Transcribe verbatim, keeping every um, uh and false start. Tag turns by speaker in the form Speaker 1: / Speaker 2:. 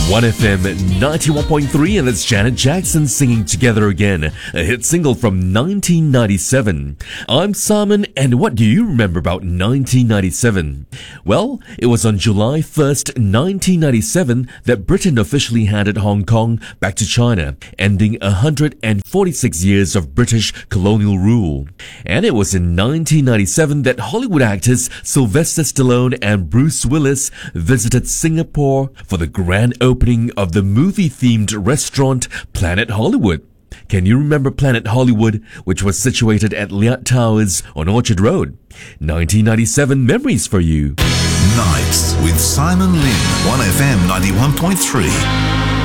Speaker 1: one F M ninety-one point three, and it's Janet Jackson singing Together Again, a hit single from nineteen ninety-seven. I'm Simon, and what do you remember about nineteen ninety-seven? Well, it was on July first, nineteen ninety-seven that Britain officially handed Hong Kong back to China, ending one hundred forty-six years of British colonial rule. And it was in nineteen ninety-seven that Hollywood actors Sylvester Stallone and Bruce Willis visited Singapore for the grand opening of the movie-themed restaurant Planet Hollywood. Can you remember Planet Hollywood, which was situated at Liat Towers on Orchard Road? nineteen ninety-seven memories for you.
Speaker 2: Nights with Simon Lin, one F M ninety-one point three.